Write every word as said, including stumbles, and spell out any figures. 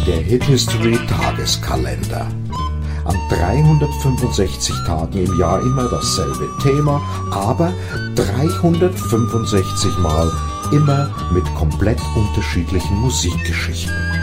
Der Hit History Tageskalender. An dreihundertfünfundsechzig Tagen im Jahr immer dasselbe Thema, aber dreihundertfünfundsechzig Mal immer mit komplett unterschiedlichen Musikgeschichten.